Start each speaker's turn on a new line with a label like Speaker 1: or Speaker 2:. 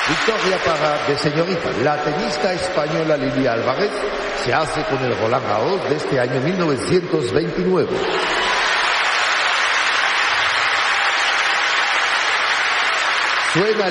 Speaker 1: Victoria para de señorita. La tenista española Lilia Álvarez se hace con el Roland Garros de este año 1929. Suena